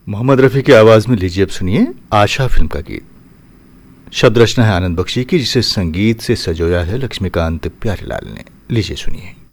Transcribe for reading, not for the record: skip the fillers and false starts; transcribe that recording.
मोहम्मद रफ़ी की आवाज़ में लीजिए अब सुनिए आशा फिल्म का गीत। शब्द रचना है आनंद बख्शी की, जिसे संगीत से सजोया है लक्ष्मीकांत प्यारेलाल ने। लीजिए सुनिए।